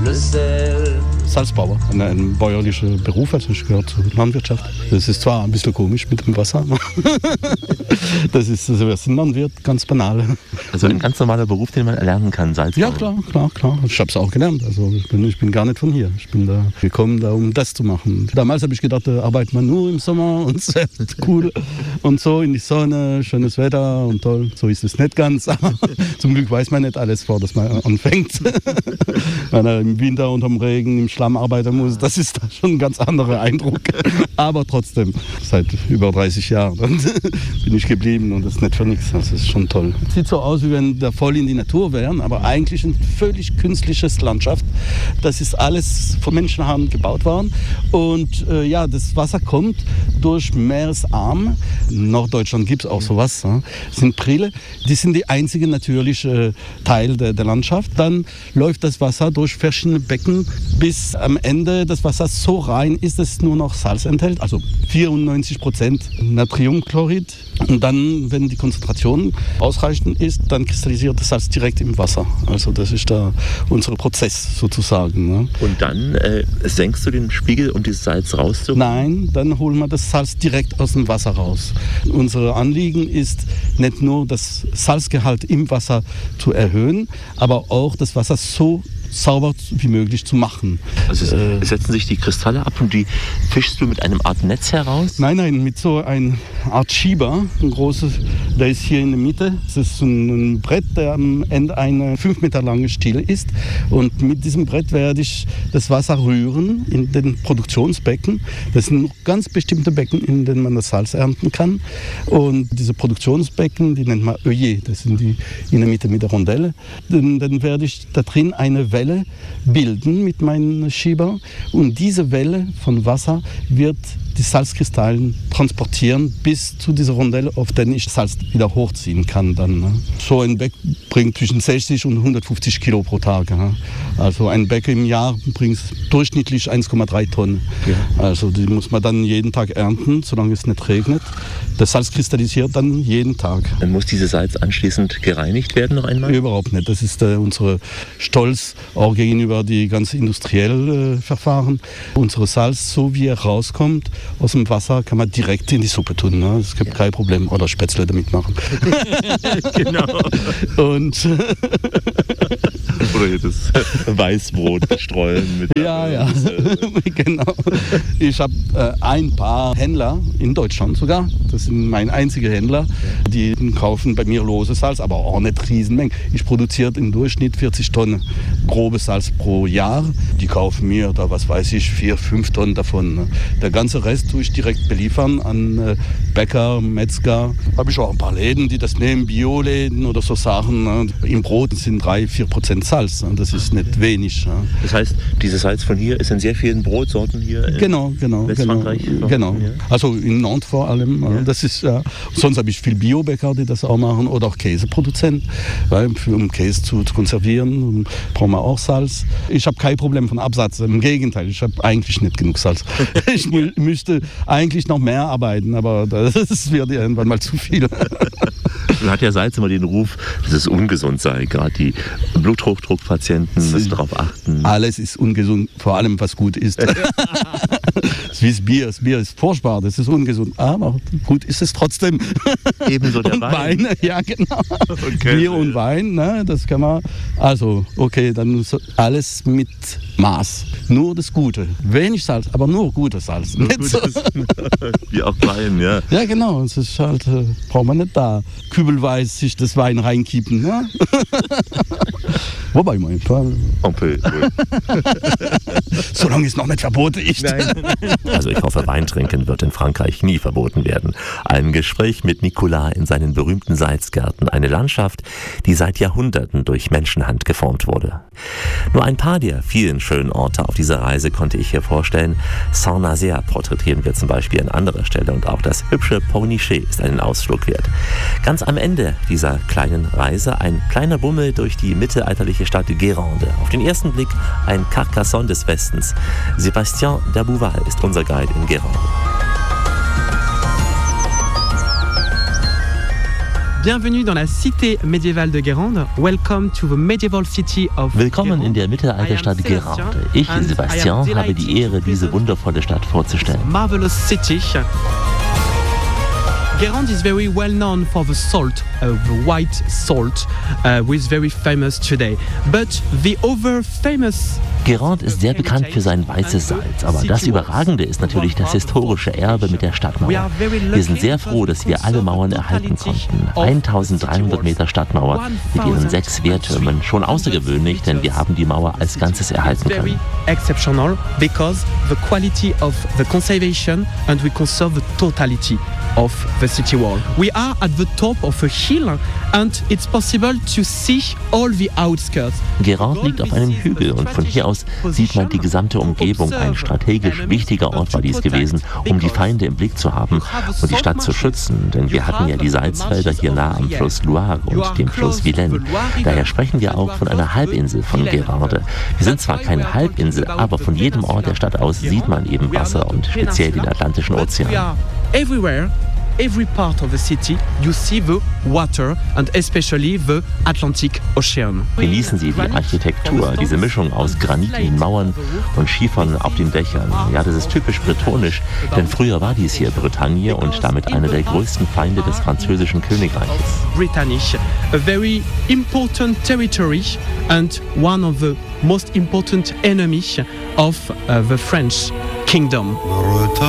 Salzbauer, ein bäuerlicher Beruf, also ich gehöre zur Landwirtschaft. Das ist zwar ein bisschen komisch mit dem Wasser, das ist ein Landwirt, ganz banal. Also ein ganz normaler Beruf, den man erlernen kann, Salzbau. Ja, klar. Ich habe es auch gelernt. Also ich bin gar nicht von hier. Ich bin da gekommen, um das zu machen. Damals habe ich gedacht, da arbeitet man nur im Sommer und sehr cool und so in die Sonne, schönes Wetter und toll. So ist es nicht ganz, aber zum Glück weiß man nicht alles vor, dass man anfängt. Wenn er im Winter unterm Regen im Schlamm arbeiten muss, das ist da schon ein ganz anderer Eindruck. Aber trotzdem, seit über 30 Jahren bin ich geblieben und das ist nicht für nichts. Das ist schon toll. Sieht so aus, wie wenn wir voll in die Natur wären, aber eigentlich ein völlig künstliches Landschaft. Das ist alles von Menschenhand gebaut worden. Und das Wasser kommt durch Meeresarme. In Norddeutschland gibt es auch sowas. Das sind Priele. Die sind die einzige natürliche Teil der Landschaft. Dann läuft das Wasser durch verschiedene Becken, bis am Ende das Wasser so rein ist, dass es nur noch Salz enthält. Also 94% Natriumchlorid. Und dann, wenn die Konzentration ausreichend ist, dann kristallisiert das Salz direkt im Wasser. Also das ist da unser Prozess sozusagen. Ne? Und dann senkst du den Spiegel, um dieses Salz rauszuholen? Nein, dann holen wir das Salz direkt aus dem Wasser raus. Unser Anliegen ist nicht nur das Salzgehalt im Wasser zu erhöhen, aber auch das Wasser so sauber wie möglich zu machen. Also setzen sich die Kristalle ab und die fischst du mit einem Art Netz heraus? Nein, mit so einer Art Schieber, ein großes, der ist hier in der Mitte. Das ist ein Brett, der am Ende eine 5 Meter lange Stiel ist. Und mit diesem Brett werde ich das Wasser rühren in den Produktionsbecken. Das sind nur ganz bestimmte Becken, in denen man das Salz ernten kann. Und diese Produktionsbecken, die nennt man Œillet, das sind die in der Mitte mit der Rondelle. Dann werde ich da drin eine Welle bilden mit meinem Schieber und diese Welle von Wasser wird die Salzkristallen transportieren bis zu dieser Rondelle, auf der ich Salz wieder hochziehen kann. Dann, ne? So ein Beck bringt zwischen 60 und 150 Kilo pro Tag. Ne? Also ein Beck im Jahr bringt durchschnittlich 1,3 Tonnen. Ja. Also die muss man dann jeden Tag ernten, solange es nicht regnet. Das Salz kristallisiert dann jeden Tag. Dann muss dieses Salz anschließend gereinigt werden noch einmal? Überhaupt nicht. Das ist unser Stolz auch gegenüber die ganz industriellen Verfahren. Unser Salz, so wie er rauskommt aus dem Wasser, kann man direkt in die Suppe tun. Ne? Es gibt kein Problem. Oder Spätzle damit machen. Genau. Und oder hier das Weißbrot streuen mit ja. Genau. Ich habe ein paar Händler in Deutschland sogar. Das sind meine einzigen Händler, die kaufen bei mir loses Salz, aber auch nicht Riesenmengen. Ich produziere im Durchschnitt 40 Tonnen grobes Salz pro Jahr. Die kaufen mir da, 4-5 Tonnen davon. Ne? Der ganze Rest tue ich direkt beliefern an Bäcker, Metzger. Habe ich auch ein paar Läden, die das nehmen, Bioläden oder so Sachen. Ne? Im Brot sind 3-4% Salz. Ne? Das ist nicht wenig. Ne? Das heißt, dieses Salz von hier ist in sehr vielen Brotsorten hier in Westfrankreich? Genau. Also in Nantes vor allem. Ja. Das ist, sonst habe ich viel Biobäcker, die das auch machen, oder auch Käseproduzenten. Weil um Käse zu konservieren, brauchen wir auch Salz. Ich habe kein Problem von Absatz. Im Gegenteil, ich habe eigentlich nicht genug Salz. Ich müsste eigentlich noch mehr arbeiten, aber das wird irgendwann mal zu viel. Nun hat ja Salz immer den Ruf, dass es ungesund sei. Gerade die Bluthochdruckpatienten müssen darauf achten. Alles ist ungesund, vor allem was gut ist. Wie das Bier. Das Bier ist furchtbar, das ist ungesund. Aber gut ist es trotzdem. Ebenso der Wein. Ja, genau. Okay. Bier und Wein, ne, das kann man. Also, okay, dann alles mit Maß. Nur das Gute. Wenig Salz, aber nur gutes Salz. Wie auch Wein, ja. Ja, genau. Es ist halt, braucht man nicht da kübelweise sich das Wein reinkippen. Ne? Wobei, mein Fall. Solange es noch nicht verboten ist. Also ich hoffe, Wein trinken wird in Frankreich nie verboten werden. Ein Gespräch mit Nicolas in seinen berühmten Salzgärten. Eine Landschaft, die seit Jahrhunderten durch Menschenhand geformt wurde. Nur ein paar der vielen schönen Orte auf dieser Reise konnte ich hier vorstellen. Saint-Nazaire porträtieren wir zum Beispiel an anderer Stelle und auch das hübsche Pornichet ist einen Ausflug wert. Ganz am Ende dieser kleinen Reise ein kleiner Bummel durch die mittelalterliche Stadt Guérande. Auf den ersten Blick ein Carcassonne des Westens. Sébastien Dabouval ist unser Guide in Guérande. Bienvenue dans la cité médiévale de Guérande. Welcome to the medieval city of Willkommen in der Mittelalterstadt Guérande. Ich, Sebastian, habe die Ehre, diese wundervolle Stadt vorzustellen. Marvelous city. Guérande is very well known for the salt, the white salt, which is very famous today. But the other famous Guérande ist sehr bekannt für sein weißes Salz, aber das Überragende ist natürlich das historische Erbe mit der Stadtmauer. Wir sind sehr froh, dass wir alle Mauern erhalten konnten. 1300 Meter Stadtmauer mit ihren 6 Wehrtürmen, schon außergewöhnlich, denn wir haben die Mauer als Ganzes erhalten können. Exceptional because the quality of the conservation and we conserve the totality of the city wall. We are at the top of a hill and it's possible to see all the outskirts. Guérande liegt auf einem Hügel und von hier aus sieht man die gesamte Umgebung. Ein strategisch wichtiger Ort war dies gewesen, um die Feinde im Blick zu haben und die Stadt zu schützen, denn wir hatten ja die Salzfelder hier nah am Fluss Loire und dem Fluss Vilaine. Daher sprechen wir auch von einer Halbinsel von Guérande. Wir sind zwar keine Halbinsel, aber von jedem Ort der Stadt aus sieht man eben Wasser und speziell den Atlantischen Ozean. Every part of the city, you see the water and especially the Atlantic Ocean. Genießen Sie die Architektur, diese Mischung aus granitenen Mauern und Schiefern auf den Dächern. Ja, das ist typisch bretonisch, denn früher war dies hier Bretagne und damit einer der größten Feinde des französischen Königreiches. British, a very important territory and one of the most important enemies of the French kingdom.